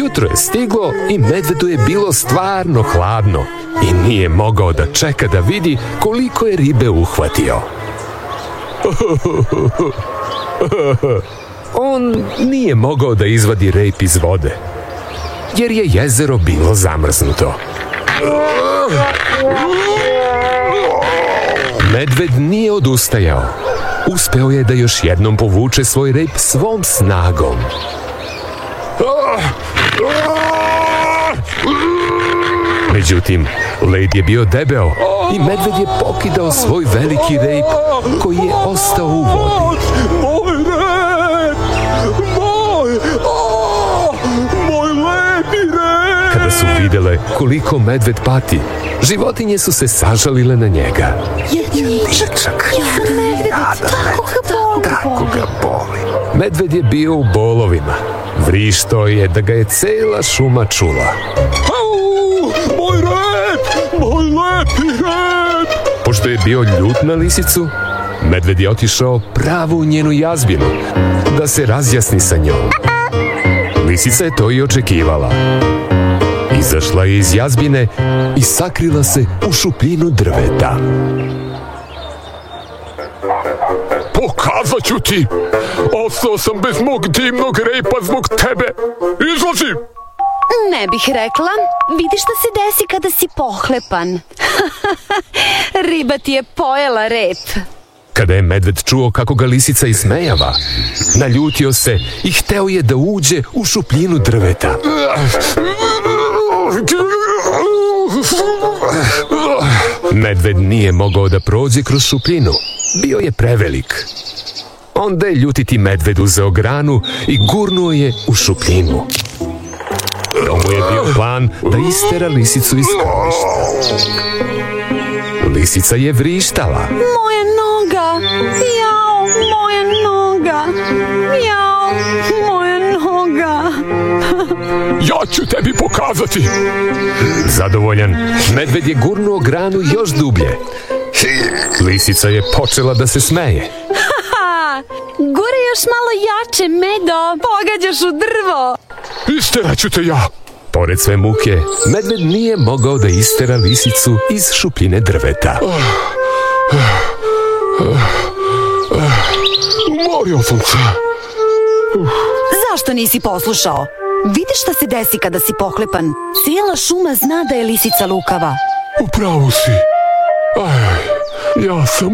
Jutro je stiglo i medvedu je bilo stvarno hladno i nije mogao da čeka da vidi koliko je ribe uhvatio. On nije mogao da izvadi rep iz vode, jer je jezero bilo zamrznuto. Medved nije odustajao. Uspeo je da još jednom povuče svoj rep svom snagom. Međutim, led je bio debeo i medved je pokidao svoj veliki rep koji je ostao u vodi. Moj rep! Moj lepi rep! Kada su videle koliko medved pati, životinje su se sažalile na njega. Tako ga boli. Medved je bio u bolovima. Vrištao je da ga je cela šuma čula. Moj rep! Moj lepi rep! Pošto je bio ljut na lisicu, medved je otišao pravo u njenu jazbinu da se razjasni sa njom. Lisica je to i očekivala. Izašla je iz jazbine i sakrila se u šupljinu drveta. Pokazat ću ti! Ostao sam bez mog divnog repa zbog tebe! Izlazi! Ne bih rekla. Vidiš šta se desi kada si pohlepan. Riba ti je pojela rep. Kada je medved čuo kako ga lisica ismejava, naljutio se i hteo je da uđe u šupljinu drveta. Medved nije mogao da prođe kroz šupljinu. Bio je prevelik. Onda je ljutiti medved uzeo granu i gurnuo je u šupljinu. To mu je bio plan da istera lisicu iz skloništa. Lisica je vrištala. Moja noga! Jao, moja noga! Jao, moja noga! Ja ću tebi pokazati! Zadovoljan, medved je gurnuo granu još dublje. Lisica je počela da se smeje. Gure još malo jače, Medo! Pogađaš u drvo! Isteraću te ja! Pored sve muke, medved nije mogao da istera lisicu iz šupljine drveta. Umorio sam se. Zašto nisi poslušao? Vidiš šta se desi kada si pohlepan. Cijela šuma zna da je lisica lukava. Upravo si. Ja sam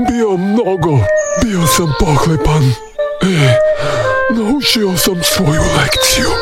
bio sam pohlepan. Naučio sam svoju lekciju.